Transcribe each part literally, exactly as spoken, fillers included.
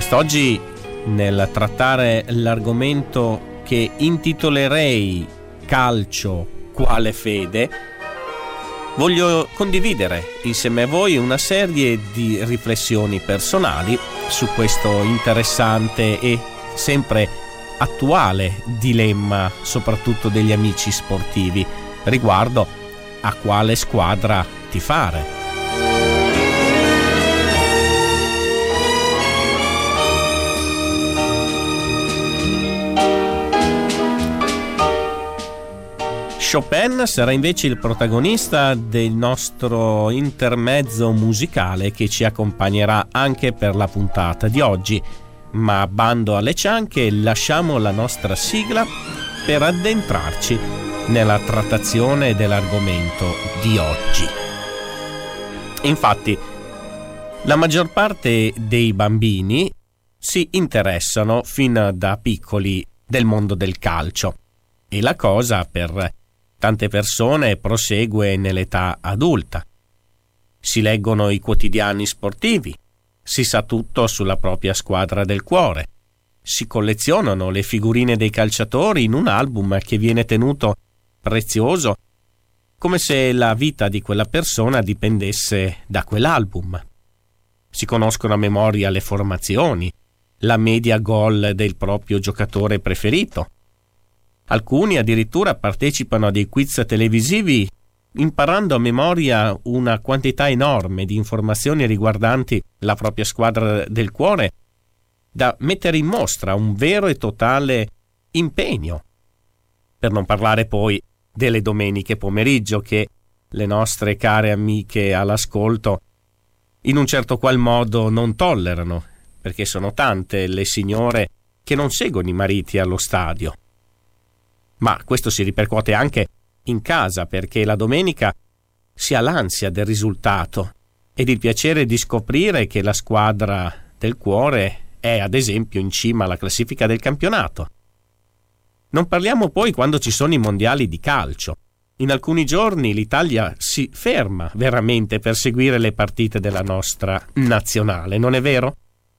Quest'oggi, nel trattare l'argomento che intitolerei Calcio quale fede, voglio condividere insieme a voi una serie di riflessioni personali su questo interessante e sempre attuale dilemma, soprattutto degli amici sportivi, riguardo a quale squadra tifare. Chopin sarà invece il protagonista del nostro intermezzo musicale che ci accompagnerà anche per la puntata di oggi, ma bando alle cianche, lasciamo la nostra sigla per addentrarci nella trattazione dell'argomento di oggi. Infatti, la maggior parte dei bambini si interessano fin da piccoli del mondo del calcio e la cosa per tante persone prosegue nell'età adulta. Si leggono i quotidiani sportivi, si sa tutto sulla propria squadra del cuore, si collezionano le figurine dei calciatori in un album che viene tenuto prezioso, come se la vita di quella persona dipendesse da quell'album. Si conoscono a memoria le formazioni, la media gol del proprio giocatore preferito. Alcuni addirittura partecipano a dei quiz televisivi imparando a memoria una quantità enorme di informazioni riguardanti la propria squadra del cuore, da mettere in mostra un vero e totale impegno. Per non parlare poi delle domeniche pomeriggio che le nostre care amiche all'ascolto in un certo qual modo non tollerano, perché sono tante le signore che non seguono i mariti allo stadio. Ma questo si ripercuote anche in casa, perché la domenica si ha l'ansia del risultato ed il piacere di scoprire che la squadra del cuore è ad esempio in cima alla classifica del campionato. Non parliamo poi quando ci sono i mondiali di calcio. In alcuni giorni l'Italia si ferma veramente per seguire le partite della nostra nazionale, non è vero?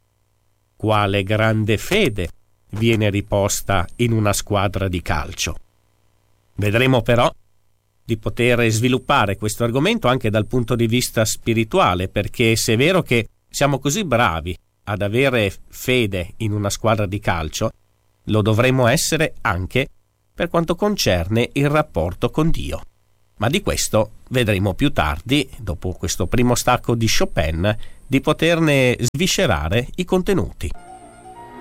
Quale grande fede viene riposta in una squadra di calcio. Vedremo però di poter sviluppare questo argomento anche dal punto di vista spirituale, perché se è vero che siamo così bravi ad avere fede in una squadra di calcio, lo dovremo essere anche per quanto concerne il rapporto con Dio. Ma di questo vedremo più tardi, dopo questo primo stacco di Chopin, di poterne sviscerare i contenuti.